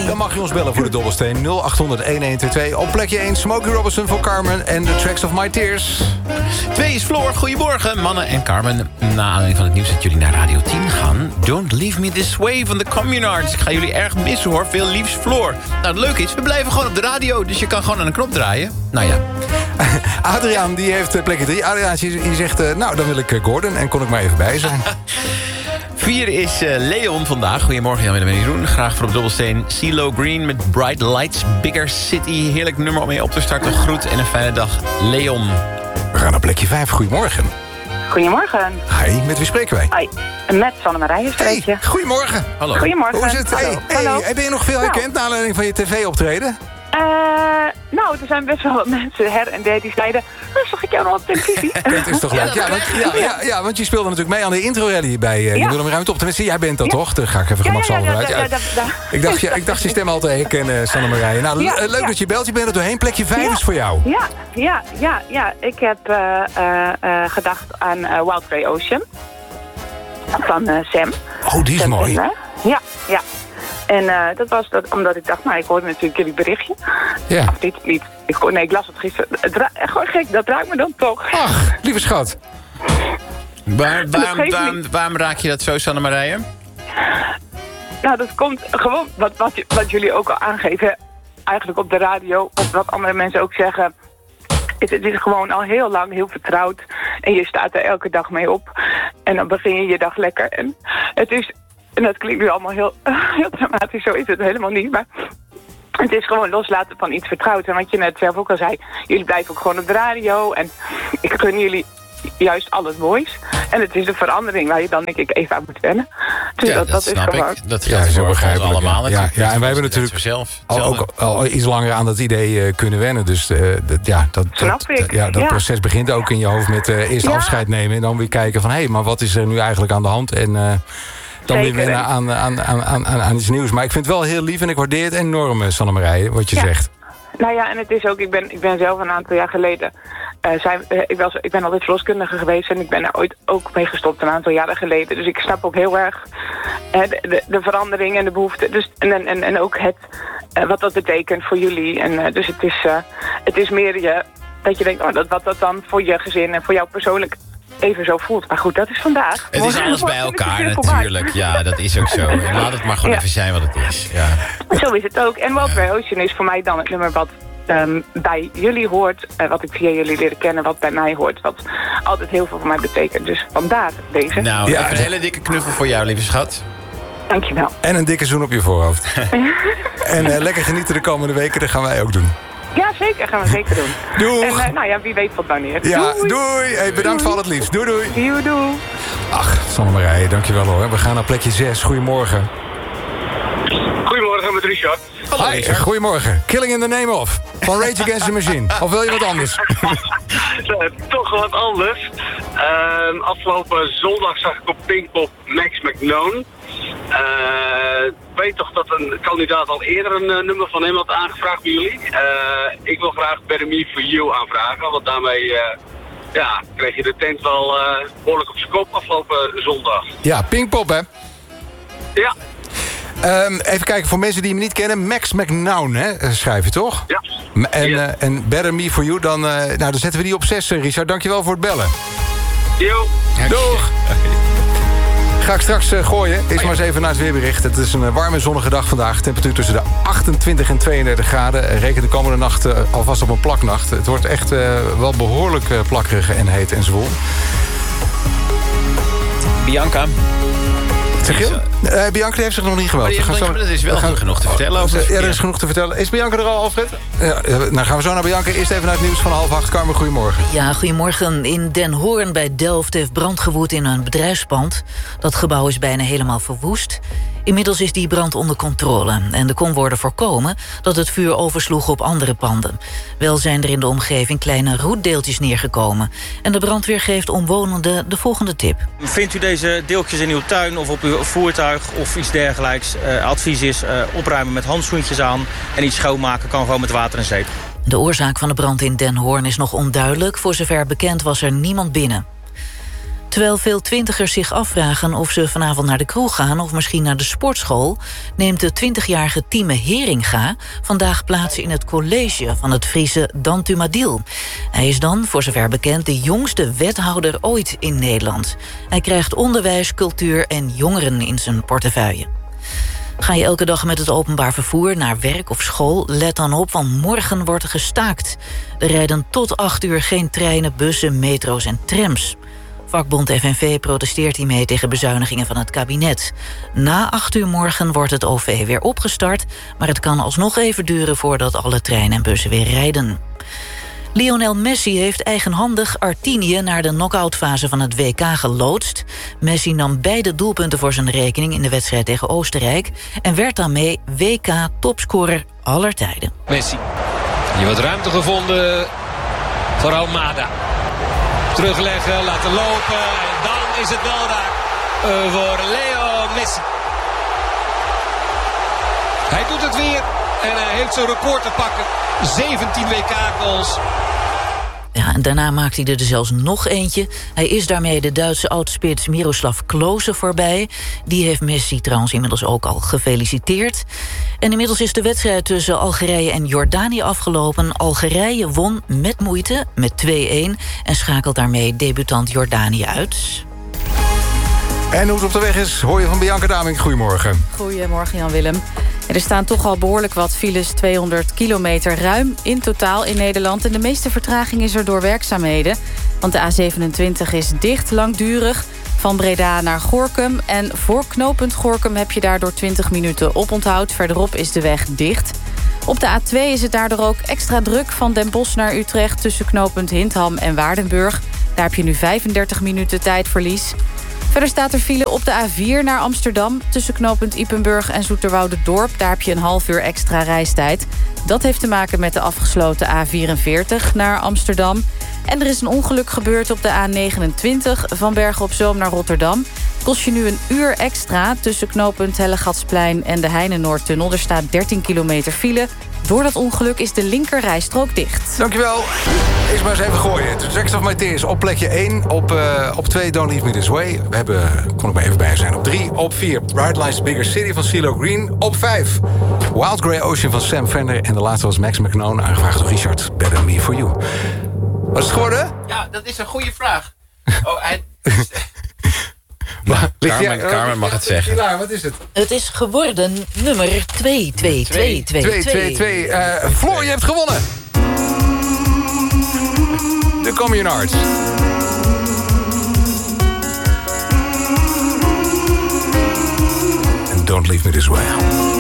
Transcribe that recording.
Dan mag je ons bellen voor de dobbelsteen 0800-1122. Op plekje 1 Smokey Robinson voor Carmen en The Tracks of My Tears. 2 is Floor. Goedemorgen, mannen en Carmen. Na aanleiding van het nieuws dat jullie naar Radio 10 gaan... Don't Leave Me This Way van de Communards. Ik ga jullie erg missen, hoor. Veel liefs, Floor. Nou, het leuke is, we blijven gewoon op de radio... dus je kan gewoon aan een knop draaien. Nou ja. Adriaan, die heeft plekje 3. Adriaan, die zegt, nou, dan wil ik Gordon... en kon ik maar even bij zijn. 4 is Leon vandaag. Goedemorgen, Jan-Willem en Jeroen. Graag voor op dobbelsteen CeeLo Green met Bright Lights, Bigger City. Heerlijk nummer om mee op te starten. Groet en een fijne dag, Leon. We gaan naar plekje 5. Goedemorgen. Goedemorgen. Hi, met wie spreken wij? Hoi, met Sanne-Marije spreek je. Hey, goedemorgen. Hallo. Goedemorgen. Hoe is het? Hallo. Hey, Hallo. ben je nog veel herkend naar aanleiding van je tv-optreden? Nou, er zijn best wel wat mensen her en der die zeiden... zag ik jou nog op televisie? Dat is toch leuk? Ja, want je speelde natuurlijk mee aan de intro-rally bij Je wil hem ruimte op. Tenminste, jij bent dat toch? Daar ga ik even gemakshalve vanuit. Ik dacht je stem al te herkennen, Sanne-Marije. Nou, leuk dat je belt. Je bent er doorheen. Plekje 5 is voor jou. Ja. Ik heb gedacht aan Wild Grey Ocean. Van Sam. Oh, die is Sam mooi. Ja. En dat was dat omdat ik dacht, nou, ik hoorde natuurlijk jullie berichtje. Ja. Of niet. Ik las het gisteren. Gewoon gek, dat raakt me dan toch. Ach, lieve schat. Waarom raak je dat zo, Sanne-Marije? Nou, dat komt gewoon wat jullie ook al aangeven. Eigenlijk op de radio, of wat andere mensen ook zeggen. Het is gewoon al heel lang heel vertrouwd. En je staat er elke dag mee op. En dan begin je dag lekker. En het is... En dat klinkt nu allemaal heel dramatisch, zo is het helemaal niet. Maar het is gewoon loslaten van iets vertrouwds. En wat je net zelf ook al zei, jullie blijven ook gewoon op de radio. En ik gun jullie juist al het moois. En het is een verandering waar je dan denk ik even aan moet wennen. Dus ja, dat is snap gewoon... ik. Dat geldt voor ons allemaal. Ja, en wij hebben natuurlijk al iets langer aan dat idee kunnen wennen. Dus dat proces begint ook in je hoofd met eerst afscheid nemen. En dan weer kijken van, hé, maar wat is er nu eigenlijk aan de hand? En... dan weer wennen aan iets nieuws. Maar ik vind het wel heel lief en ik waardeer het enorm, Sanne-Marije, wat je zegt. Nou ja, en het is ook, ik ben zelf een aantal jaar geleden... ik ben altijd verloskundige geweest en ik ben er ooit ook mee gestopt een aantal jaren geleden. Dus ik snap ook heel erg de verandering en de behoefte. Dus, en ook wat dat betekent voor jullie. En dus het is meer dat je denkt, wat dat dan voor je gezin en voor jou persoonlijk... even zo voelt. Maar goed, dat is vandaag. Het is alles bij elkaar natuurlijk. Ja, dat is ook zo. En laat het maar gewoon even zijn wat het is. Ja. Zo is het ook. En Wild Grey Ocean is voor mij dan het nummer wat bij jullie hoort. Wat ik via jullie leren kennen, wat bij mij hoort. Wat altijd heel veel voor mij betekent. Dus vandaar deze. Nou, even een hele dikke knuffel voor jou, lieve schat. Dankjewel. En een dikke zoen op je voorhoofd. En lekker genieten de komende weken, dat gaan wij ook doen. Ja, zeker. Gaan we zeker doen. Doeg. En wie weet tot wanneer. Ja, doei. Hey, bedankt voor al het liefst. Doei. Doei. Ach, Sanne-Marije, dankjewel hoor. We gaan naar plekje 6. Goedemorgen. Goedemorgen met Richard. Hi, goedemorgen. Killing in the Name of. Van Rage Against the Machine. Of wil je wat anders? Toch wat anders. Afgelopen zondag zag ik op Pinkpop Max McKnown. Ik weet toch dat een kandidaat al eerder een nummer van hem had aangevraagd bij jullie. Ik wil graag Better Me For You aanvragen, want daarmee kreeg je de tent wel behoorlijk op zijn kop afgelopen zondag. Ja, Pinkpop hè? Ja. Even kijken, voor mensen die hem niet kennen. Max McKnown, hè? Schrijf je toch? Ja. En Better Me For You, dan zetten we die op 6, Richard. Dankjewel voor het bellen. Yo. Doeg. Ga ik straks gooien. Eerst maar eens even naar het weerbericht. Het is een warme zonnige dag vandaag. Temperatuur tussen de 28 en 32 graden. Reken de komende nacht alvast op een plaknacht. Het wordt echt wel behoorlijk plakkerig en heet en zwoel. Bianca. Zeg je? Bianca heeft zich nog niet gemeld. Er is wel genoeg te vertellen over. Ja, er is genoeg te vertellen. Is Bianca er al, Alfred? Ja, nou gaan we zo naar Bianca. Eerst even naar het nieuws van 7:30. Carmen, goedemorgen. Ja, goedemorgen. In Den Hoorn bij Delft heeft brand gewoed in een bedrijfspand. Dat gebouw is bijna helemaal verwoest. Inmiddels is die brand onder controle. En er kon worden voorkomen dat het vuur oversloeg op andere panden. Wel zijn er in de omgeving kleine roetdeeltjes neergekomen. En de brandweer geeft omwonenden de volgende tip. Vindt u deze deeltjes in uw tuin of op uw voertuig of iets dergelijks? Advies is opruimen met handschoentjes aan. En iets schoonmaken kan gewoon met water en zeep. De oorzaak van de brand in Den Hoorn is nog onduidelijk. Voor zover bekend was er niemand binnen. Terwijl veel twintigers zich afvragen of ze vanavond naar de kroeg gaan of misschien naar de sportschool, neemt de 20-jarige Time Heringa vandaag plaats in het college van het Friese Dantumadil. Hij is dan, voor zover bekend, de jongste wethouder ooit in Nederland. Hij krijgt onderwijs, cultuur en jongeren in zijn portefeuille. Ga je elke dag met het openbaar vervoer naar werk of school? Let dan op, want morgen wordt er gestaakt. Er rijden tot 8 uur geen treinen, bussen, metro's en trams. Vakbond FNV protesteert hiermee tegen bezuinigingen van het kabinet. Na 8 uur morgen wordt het OV weer opgestart, maar het kan alsnog even duren voordat alle treinen en bussen weer rijden. Lionel Messi heeft eigenhandig Argentinië naar de knock-outfase van het WK geloodst. Messi nam beide doelpunten voor zijn rekening in de wedstrijd tegen Oostenrijk en werd daarmee WK-topscorer aller tijden. Messi, hier wat ruimte gevonden voor Almada. Terugleggen, laten lopen en dan is het wel raak voor Leo Messi. Hij doet het weer en hij heeft zijn record te pakken. 17 WK-goals. Ja, en daarna maakt hij er zelfs nog eentje. Hij is daarmee de Duitse oudspits Miroslav Klose voorbij. Die heeft Messi trouwens inmiddels ook al gefeliciteerd. En inmiddels is de wedstrijd tussen Algerije en Jordanië afgelopen. Algerije won met moeite met 2-1 en schakelt daarmee debutant Jordanië uit. En hoe het op de weg is, hoor je van Bianca Damink. Goedemorgen. Goedemorgen, Jan-Willem. Er staan toch al behoorlijk wat files, 200 kilometer ruim in totaal in Nederland. En de meeste vertraging is er door werkzaamheden. Want de A27 is dicht, langdurig, van Breda naar Gorinchem. En voor knooppunt Gorinchem heb je daardoor 20 minuten oponthoud. Verderop is de weg dicht. Op de A2 is het daardoor ook extra druk van Den Bosch naar Utrecht tussen knooppunt Hindham en Waardenburg. Daar heb je nu 35 minuten tijdverlies. Verder staat er file op de A4 naar Amsterdam tussen knooppunt Ypenburg en Zoeterwoude-Dorp. Daar heb je een half uur extra reistijd. Dat heeft te maken met de afgesloten A44 naar Amsterdam. En er is een ongeluk gebeurd op de A29 van Bergen op Zoom naar Rotterdam. Kost je nu een uur extra tussen knooppunt Hellegatsplein en de Heinenoordtunnel. Er staat 13 kilometer file. Door dat ongeluk is de linkerrijstrook dicht. Dankjewel. Eerst maar eens even gooien. The Tracks of My Tears op plekje 1. Op 2 Don't Leave Me This Way. We hebben, kon ik maar even bij zijn, op 3. Op 4 Bright Lights Bigger City van CeeLo Green. Op 5 Wild Grey Ocean van Sam Fender. En de laatste was Max McKnone, aangevraagd door Richard. Better Me For You. Wat is het geworden? Ja, dat is een goede vraag. Oh, hij... Carmen mag het zeggen. Pilar, wat is het? Het is geworden nummer 2. Floor, je hebt gewonnen. De Communards. And Don't Leave Me This Way.